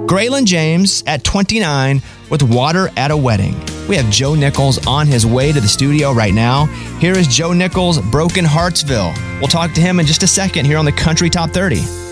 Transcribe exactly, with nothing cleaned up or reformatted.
Graylin James at twenty-nine with Water at a Wedding. We have Joe Nichols on his way to the studio right now. Here is Joe Nichols, Broken Heartsville. We'll talk to him in just a second here on the Country Top thirty.